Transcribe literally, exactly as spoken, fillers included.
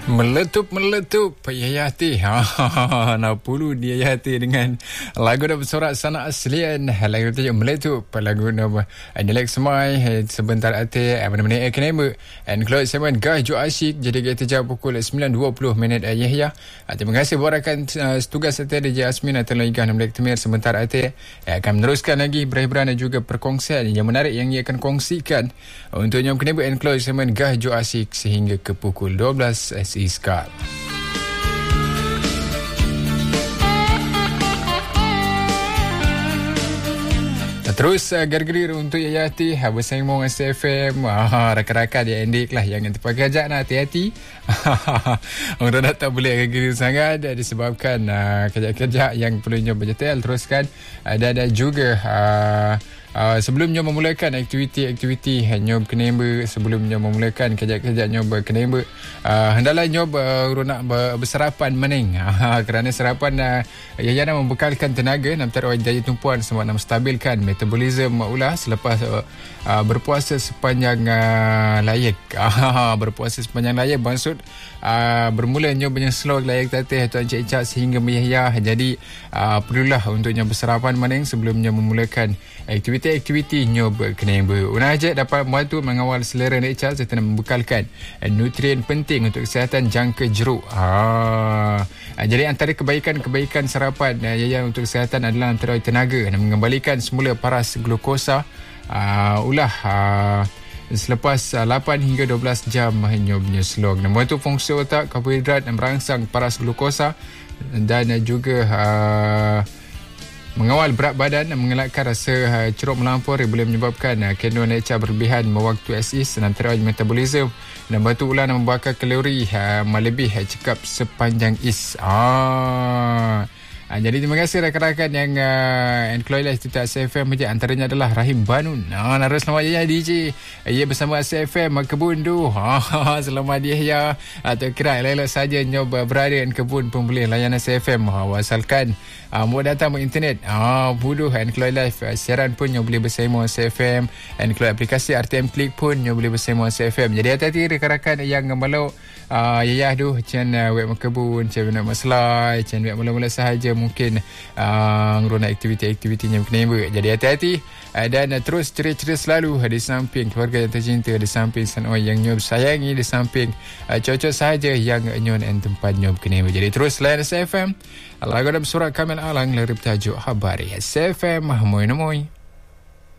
Meletup-meletup Yayati ha, Napulu dia Yayati dengan lagu dan bersorak sana aslian. Lagu tu meletup. Lagu nama Nilek Semai sebentar hati mana-mana ekenema. And close segmen Gah Jo Asyik. Jadi kita jawab pukul sembilan dua puluh minit Yahya. Terima kasih buat rakan uh, tugas hati D J Asmin atau Ligah Namlek Temir sebentar hati. Akan meneruskan lagi berhiburan dan juga perkongsian yang menarik yang ia akan kongsikan untuk Nyom Keneba. And close segmen Gah Jo Asyik sehingga ke pukul dua belas Iskal. Terus uh, gergerir untuk Yayati bersama S F M. Ah, rakan-rakan dia Endik lah yang terpakai ajak nak hati-hati. Orang dah tak boleh gergerir sangat disebabkan uh, kerja-kerja yang perlunya berjetel teruskan uh, dan, dan juga uh, Uh, sebelumnya memulakan aktiviti-aktiviti Nyob Keneba, sebelumnya memulakan kerja-kerja Nyob Keneba, uh, hendaklah Nyob uh, nak bersarapan mening uh, kerana sarapan uh, Yayana membekalkan tenaga nak taruh daya tumpuan sebab nak menstabilkan metabolisme ulah selepas uh, uh, berpuasa sepanjang uh, layak. Uh, berpuasa sepanjang layak maksud uh, bermula Nyob punya slog layak tatih atau encik-encik sehingga meyahyah. Jadi uh, perlulah untuk Nyob bersarapan mening sebelumnya memulakan aktiviti-aktiviti Nyob Keneba. Una Hajat dapat membantu mengawal selera nature serta membekalkan nutrien penting untuk kesihatan jangka jeruk. Ha. Jadi antara kebaikan-kebaikan sarapan Yaya untuk kesihatan adalah antara tenaga dan mengembalikan semula paras glukosa. Uh, ulah uh, selepas uh, lapan hingga dua belas jam Nyobnya slog. Membantu fungsi otak, karbohidrat dan merangsang paras glukosa dan uh, juga uh, mengawal berat badan dan mengelakkan rasa uh, ceruk melampau yang boleh menyebabkan uh, kandungan nature berlebihan mewaktu asis dan antaranya metabolisme dan bantu ulang dan membakar kalori uh, melebih uh, cekap sepanjang is. Ah. Uh, jadi terima kasih rakan-rakan yang uh, Encloy Live Tita S F M. Antaranya adalah Rahim Banun. Ah, Narus selamat Yahya D J. Ia bersama S F M Kebun Du. Ah, selamat Yahya. Atau kira elok saja Nyob berada di kebun pun boleh layanan S F M. Ah, asalkan ah, mau datang ke internet. Ah, buduh Encloy Live uh, siaran pun Nyob boleh bersama S F M. Encloy aplikasi R T M Click pun Nyob boleh bersama S F M. Jadi hati-hati rakan-rakan yang malau uh, Yahya tu macam uh, web kebun, macam nak masalah, macam web mula-mula sahaja mungkin uh, ngeruna aktiviti-aktivitinya Keneba. Jadi hati-hati uh, dan uh, terus ceria-ceria selalu uh, di samping keluarga yang tercinta, di samping sanoi yang Nyob sayangi, di samping uh, cocok sahaja yang nyon dan tempat Nyob Keneba. Jadi terus layan S F M. Lagu dan bersorak Kamil Alang dari tajuk Habari S F M. Moi-moi.